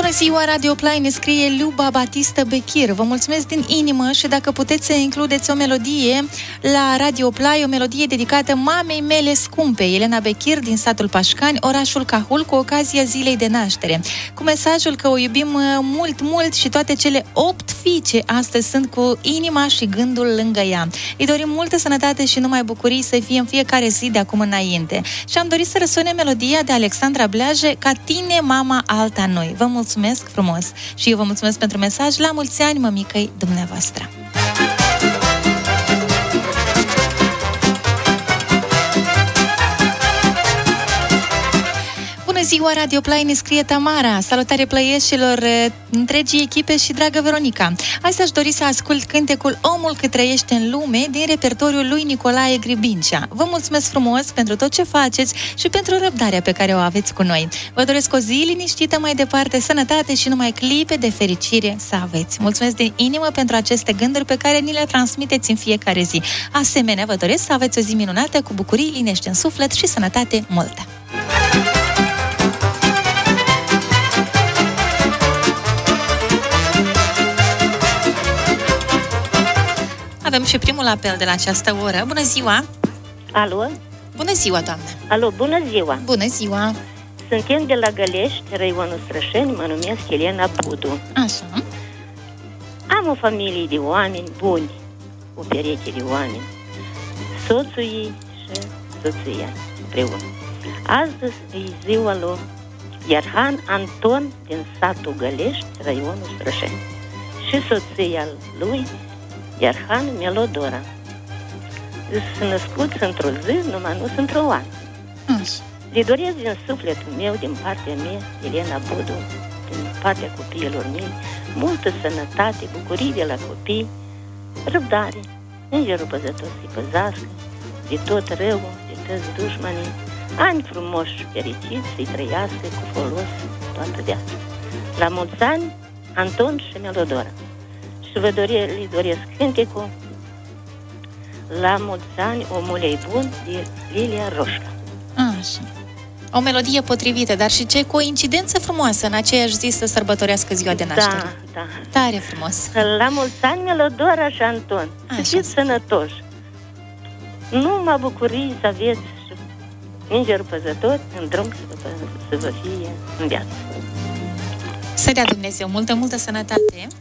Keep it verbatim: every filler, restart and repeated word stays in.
Bună ziua, Radio Play, ne scrie Luba Batista Bechir. Vă mulțumesc din inimă și dacă puteți să includeți o melodie la Radio Play, o melodie dedicată mamei mele scumpe, Elena Bechir, din satul Pașcani, orașul Cahul, cu ocazia zilei de naștere. Cu mesajul că o iubim mult, mult și toate cele opt fiice astăzi sunt cu inima și gândul lângă ea. Îi dorim multă sănătate și numai bucurii să fie în fiecare zi de acum înainte. Și am dorit să răsune melodia de Alexandra Bleaje, Ca tine, mama, alta noi. Vă mulțumesc frumos și eu vă mulțumesc pentru mesaj. La mulți ani, mămicăi dumneavoastră! Bună ziua, Radio Play, ne scrie Tamara. Salutare plăieșilor, întregii echipe și dragă Veronica. Azi aș dori să ascult cântecul Omul cât trăiește în lume din repertoriul lui Nicolae Gribincea. Vă mulțumesc frumos pentru tot ce faceți și pentru răbdarea pe care o aveți cu noi. Vă doresc o zi liniștită mai departe, sănătate și numai clipe de fericire să aveți. Mulțumesc din inimă pentru aceste gânduri pe care ni le transmiteți în fiecare zi. Asemenea, vă doresc să aveți o zi minunată cu bucurii, liniște în suflet și sănătate multă. Avem și primul apel de la această oră. Bună ziua! Alo? Bună ziua, doamnă! Alo, bună ziua! Bună ziua! Suntem de la Gălești, raionul Strășeni, mă numesc Elena Budu. Așa. Am o familie de oameni buni, o pereche de oameni, soțul ei și soția împreună. Astăzi e ziua lui Ierhan Anton din satul Gălești, raionul Strășeni, și soția lui Ierhan Melodora. Sunt născuți într-o zi, numai nu sunt într-o an. Le doresc din sufletul meu, din partea mea, Elena Budu, din partea copiilor mei, multă sănătate, bucurii de la copii, răbdare, îngerul păzător să-i păzească de tot răul, de toți dușmanii, ani frumoși și fericiți să-i trăiască cu folos toată viața. La mulți ani, Anton și Melodora. Și vă dore, le doresc cântecul La mulți ani, omul bun, de Lilia Roșca. Așa. O melodie potrivită, dar și ce coincidență frumoasă în aceeași zi să sărbătorească ziua de naștere. Da, da. Tare frumos. La mulți ani, Melodora și Anton. Să fiți sănătoși. Numai bucurii să aveți și îngerul păzător în drum să vă, să vă fie în viață. Să dea Dumnezeu multă, multă sănătate.